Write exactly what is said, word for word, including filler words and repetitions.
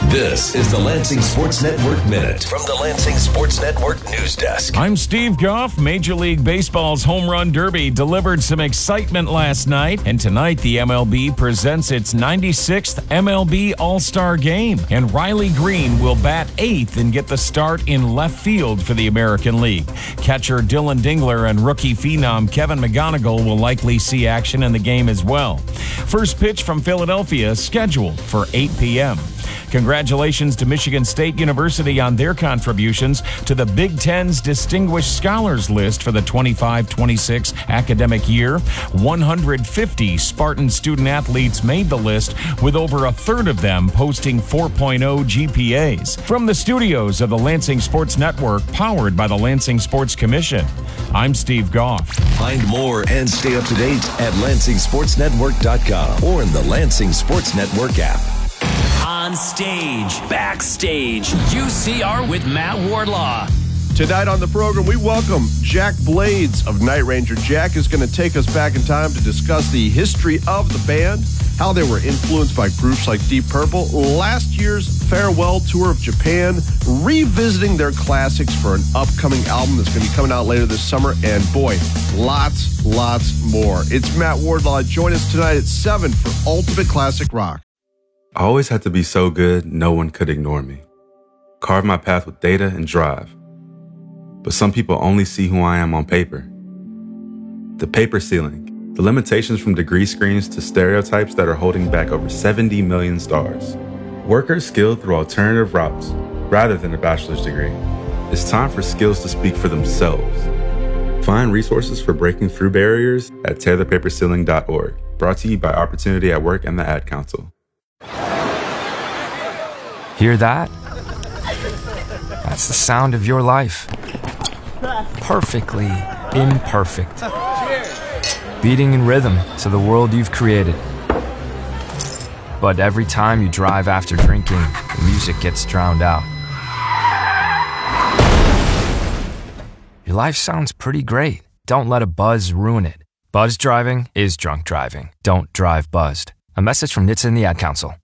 This is the Lansing Sports Network Minute from the Lansing Sports Network News Desk. I'm Steve Goff. Major League Baseball's Home Run Derby delivered some excitement last night, and tonight the M L B presents its ninety-sixth M L B All-Star Game, and Riley Green will bat eighth and get the start in left field for the American League. Catcher Dylan Dingler and rookie phenom Kevin McGonigal will likely see action in the game as well. First pitch from Philadelphia scheduled for eight p.m. Congratulations to Michigan State University on their contributions to the Big Ten's Distinguished Scholars List for the twenty-five twenty-six academic year. one hundred fifty Spartan student-athletes made the list, with over a third of them posting four point oh G P As. From the studios of the Lansing Sports Network, powered by the Lansing Sports Commission, I'm Steve Goff. Find more and stay up to date at Lansing Sports Network dot com or in the Lansing Sports Network app. On stage, backstage, U C R with Matt Wardlaw. Tonight on the program, we welcome Jack Blades of Night Ranger. Jack is going to take us back in time to discuss the history of the band, how they were influenced by groups like Deep Purple, last year's farewell tour of Japan, revisiting their classics for an upcoming album that's going to be coming out later this summer, and boy, lots, lots more. It's Matt Wardlaw. Join us tonight at seven for Ultimate Classic Rock. I always had to be so good, no one could ignore me. Carve my path with data and drive. But some people only see who I am on paper. The paper ceiling, the limitations from degree screens to stereotypes that are holding back over seventy million stars. Workers skilled through alternative routes, rather than a bachelor's degree. It's time for skills to speak for themselves. Find resources for breaking through barriers at tear the paper ceiling dot org. Brought to you by Opportunity at Work and the Ad Council. Hear that? That's the sound of your life. Perfectly imperfect. Beating in rhythm to the world you've created. But every time you drive after drinking, the music gets drowned out. Your life sounds pretty great. Don't let a buzz ruin it. Buzz driving is drunk driving. Don't drive buzzed. A message from N H T S A and the Ad Council.